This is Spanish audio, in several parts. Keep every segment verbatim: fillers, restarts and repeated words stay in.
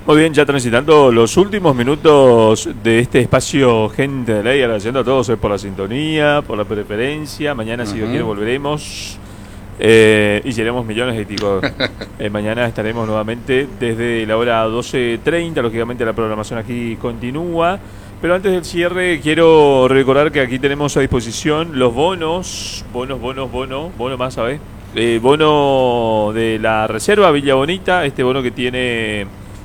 Muy bien, ya transitando los últimos minutos de este espacio Gente de Ley, agradeciendo a todos por la sintonía, por la preferencia. Mañana, uh-huh. si Dios quiere, volveremos eh, y seremos millones de tipos. eh, mañana estaremos nuevamente desde la hora doce treinta. Lógicamente la programación aquí continúa. Pero antes del cierre quiero recordar que aquí tenemos a disposición los bonos, bonos, bonos, bonos, bono más, ¿sabes? Eh, bono de la Reserva Villa Bonita, este bono que tiene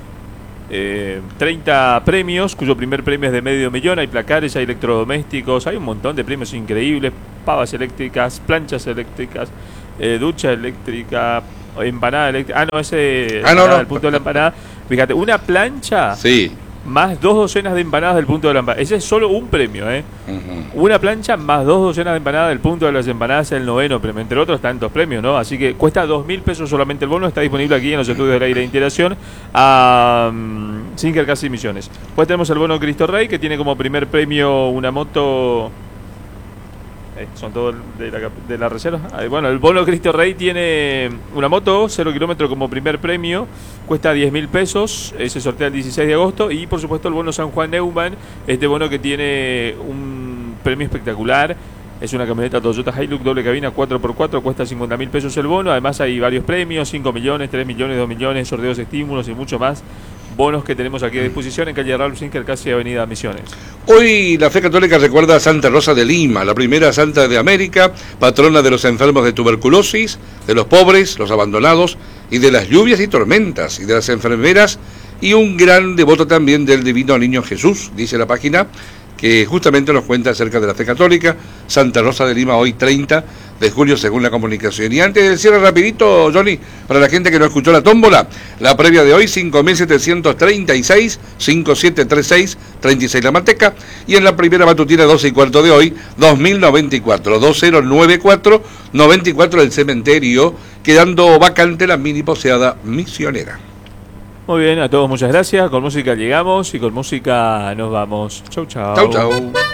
eh, treinta premios, cuyo primer premio es de medio millón. Hay placares, hay electrodomésticos, hay un montón de premios increíbles, pavas eléctricas, planchas eléctricas, eh, ducha eléctrica, empanada eléctrica. Ah, no, ese ah, no, no. el punto de la empanada. Fíjate, una plancha. Sí. Más dos docenas de empanadas del punto de la empanada. Ese es solo un premio, ¿eh? Uh-huh. Una plancha más dos docenas de empanadas del punto de las empanadas, el noveno premio. Entre otros tantos premios, ¿no? Así que cuesta dos mil pesos solamente el bono. Está disponible aquí en los estudios de la de Integración a um, Sinker Casi Misiones. Pues tenemos el bono Cristo Rey, que tiene como primer premio una moto... Eh, son todos de la, de la reserva. Eh, bueno, el bono Cristo Rey tiene una moto, cero kilómetros como primer premio, cuesta diez mil pesos, eh, se sortea el dieciséis de agosto. Y por supuesto el bono San Juan Neumann, este bono que tiene un premio espectacular. Es una camioneta Toyota Hilux doble cabina cuatro por cuatro, cuesta cincuenta mil pesos el bono. Además hay varios premios, cinco millones, tres millones, dos millones, sorteos de estímulos y mucho más. Bonos que tenemos aquí a disposición en calle Raúl Sinker, casi avenida Misiones. Hoy la fe católica recuerda a Santa Rosa de Lima, la primera santa de América, patrona de los enfermos de tuberculosis, de los pobres, los abandonados, y de las lluvias y tormentas, y de las enfermeras, y un gran devoto también del Divino Niño Jesús, dice la página, que justamente nos cuenta acerca de la fe católica. Santa Rosa de Lima, hoy treinta de julio, según la comunicación. Y antes del cierre, rapidito, Johnny, para la gente que no escuchó la tómbola, la previa de hoy, cinco mil setecientos treinta y seis, cinco siete tres seis, treinta y seis la manteca, y en la primera matutina, doce y cuarto de hoy, dos mil noventa y cuatro, dos mil noventa y cuatro, noventa y cuatro del cementerio, quedando vacante la mini poseada misionera. Muy bien, a todos muchas gracias. Con música llegamos y con música nos vamos. Chau, chau. Chau, chau.